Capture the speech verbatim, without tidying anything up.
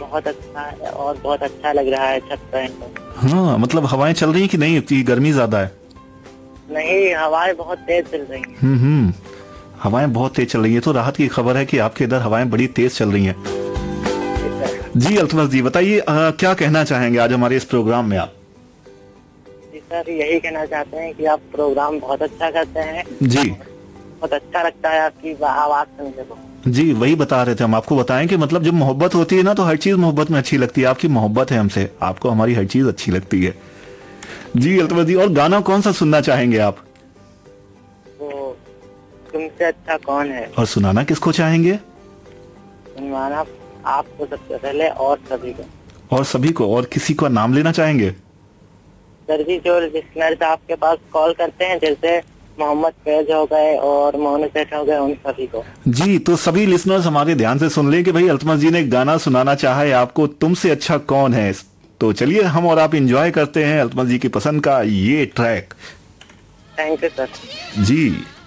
बहुत अच्छा है और बहुत अच्छा लग रहा है छत पर तो। हाँ, मतलब हवाएं चल रही हैं कि नहीं, कि गर्मी ज्यादा है? नहीं, हवाएं बहुत तेज चल रही हैं। हम्म हम्म हवाएं बहुत तेज चल रही हैं, तो राहत की खबर है कि आपके इधर हवाएं बड़ी तेज चल रही हैं। जी सर। जी अल्तमस जी, बताइए अ, क्या कहना चाहेंगे आज हमारे इस प्रोग्राम में आप? जी सर, यही कहना चाहते हैं कि आप प्रोग्राम बहुत अच्छा करते हैं। जी बहुत अच्छा लगता है आपकी आवाज सुनने को। जी, वही बता रहे थे हम आपको, बताएं कि मतलब जब मोहब्बत होती है ना तो हर चीज मोहब्बत में अच्छी लगती है। आपकी मोहब्बत है हमसे, आपको हमारी हर चीज अच्छी लगती है। जी अल्तमस जी, और गाना कौन सा सुनना चाहेंगे आप? वो तुमसे अच्छा कौन है और सुनाना किसको चाहेंगे? सुनवाना आपको सबसे पहले और सभी को। और सभी को, और किसी का नाम लेना चाहेंगे? सर जी, जो लिसनर्स आपके पास कॉल करते हैं जैसे मोहम्मद फैज हो गए और मोहन सेठ हो गए, उन सभी को। जी, तो सभी लिसनर्स हमारे ध्यान से सुन लें कि भाई अल्तमस जी ने गाना सुनाना चाहा है आपको, तुमसे अच्छा कौन है। तो चलिए हम और आप एंजॉय करते हैं अल्तमस जी की पसंद का ये track. Thank you sir. Ji.